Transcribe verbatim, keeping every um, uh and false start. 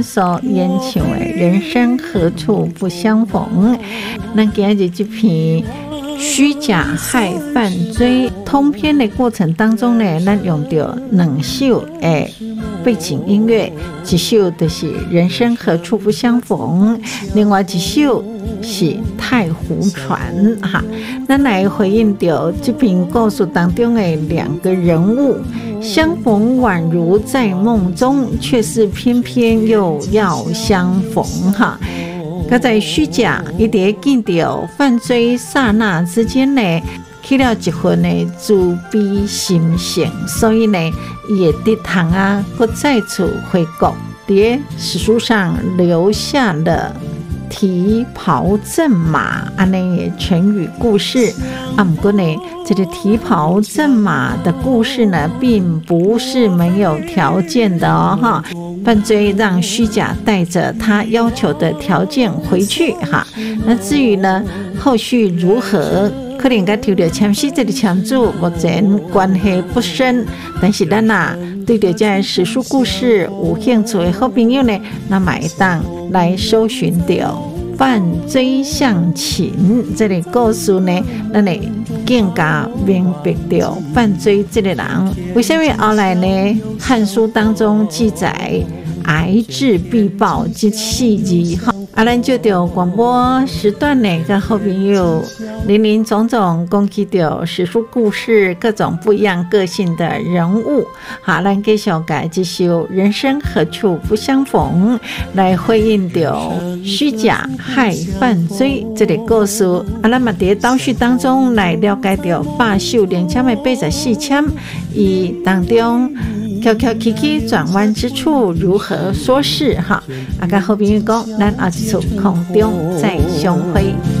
所演唱的人生何处不相逢。咱今日这篇虚假害犯罪通篇的过程当中呢，咱用到两首的背景音乐，一首就是人生何处不相逢，另外一首是太湖船哈。咱来回应到这篇故事当中的两个人物，相逢宛如在梦中，却是偏偏又要相逢哈。他在虚假一叠见到犯罪刹那之间呢，起了一份的自卑心性，所以呢，也得堂啊，搁再次回国，在史书上留下了提袍赠马安尼的成语故事。啊，不过呢，这个提袍赠马的故事呢，并不是没有条件的哦，哈。犯罪让虚假带着他要求的条件回去哈。那至于呢，后续如何，可能跟抽到签诗这个签注目前关系不深，但是咱呐对着这史书故事有兴趣的好朋友呢，那么会当来搜寻到犯罪向情这个故事呢，咱会更加明白到犯罪这个人为什么后来呢，《汉书》当中记载睚眦必报这四字哈。啊，咱就到广播时段呢，跟好朋友林林总总讲起到史书故事各种不一样个性的人物。好，咱继续改这首人生何处不相逢，来回应到虚假害犯罪这个故事。啊，咱嘛在倒叙当中来了解到罢休连签的八十四签，以当中蹺蹺蹊蹊转弯之处如何说是哈？啊，跟好朋友讲，咱下一次空中再相会。